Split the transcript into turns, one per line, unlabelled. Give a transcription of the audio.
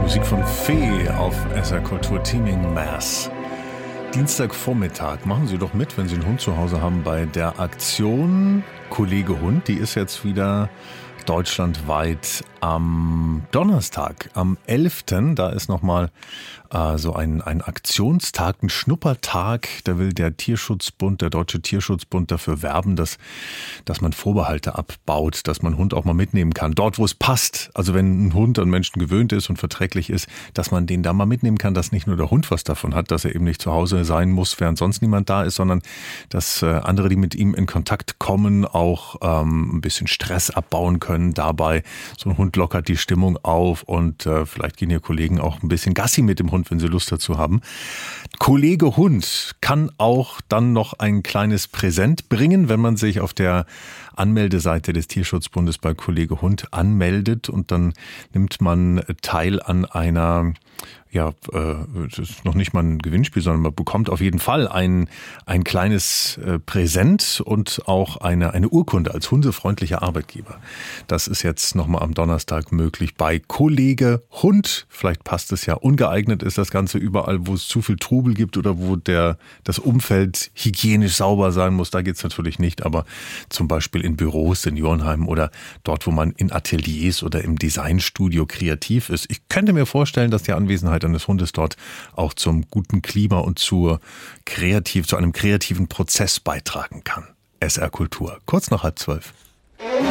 Musik von Fee auf SR Kultur Teaming Mass. Dienstagvormittag. Machen Sie doch mit, wenn Sie einen Hund zu Hause haben, bei der Aktion Kollege Hund. Die ist jetzt wieder deutschlandweit am Donnerstag, am 11. Da ist nochmal so ein Aktionstag, ein Schnuppertag. Da will der Tierschutzbund, der Deutsche Tierschutzbund dafür werben, dass man Vorbehalte abbaut, dass man einen Hund auch mal mitnehmen kann. Dort, wo es passt. Also wenn ein Hund an Menschen gewöhnt ist und verträglich ist, dass man den da mal mitnehmen kann, dass nicht nur der Hund was davon hat, dass er eben nicht zu Hause sein muss, während sonst niemand da ist, sondern dass andere, die mit ihm in Kontakt kommen, auch ein bisschen Stress abbauen können dabei. So ein Hund lockert die Stimmung auf und vielleicht gehen Ihr Kollegen auch ein bisschen Gassi mit dem Hund, wenn sie Lust dazu haben. Kollege Hund kann auch dann noch ein kleines Präsent bringen, wenn man sich auf der Anmeldeseite des Tierschutzbundes bei Kollege Hund anmeldet und dann nimmt man teil an einer, das ist noch nicht mal ein Gewinnspiel, sondern man bekommt auf jeden Fall ein kleines Präsent und auch eine Urkunde als hundefreundlicher Arbeitgeber. Das ist jetzt nochmal am Donnerstag möglich bei Kollege Hund. Vielleicht passt es ja. Ungeeignet ist das Ganze überall, wo es zu viel Trubel gibt oder wo das Umfeld hygienisch sauber sein muss. Da geht's natürlich nicht, aber zum Beispiel in Büros, Seniorenheimen oder dort, wo man in Ateliers oder im Designstudio kreativ ist. Ich könnte mir vorstellen, dass die Anwesenheit eines Hundes dort auch zum guten Klima und zu einem kreativen Prozess beitragen kann. SR Kultur. Kurz nach 11:30.